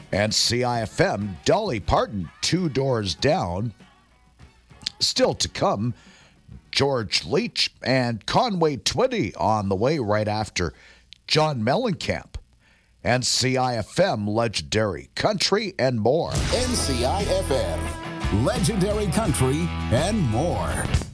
And CIFM, Dolly Parton, Two Doors Down. Still to come, George Leach and Conway Twitty on the way right after John Mellencamp. And CIFM, Legendary Country and more. NCIFM, Legendary Country and more.